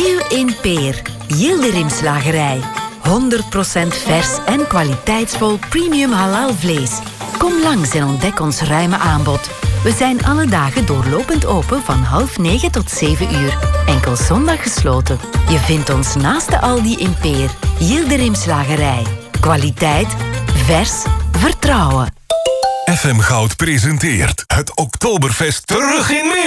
Nieuw in Peer. Yildirim Slagerij. 100% vers en kwaliteitsvol premium halal vlees. Kom langs en ontdek ons ruime aanbod. We zijn alle dagen doorlopend open van 8:30 tot 7 uur. Enkel zondag gesloten. Je vindt ons naast de Aldi in Peer. Yildirim Slagerij. Kwaliteit, vers, vertrouwen. FM Goud presenteert het Oktoberfest terug in Meer.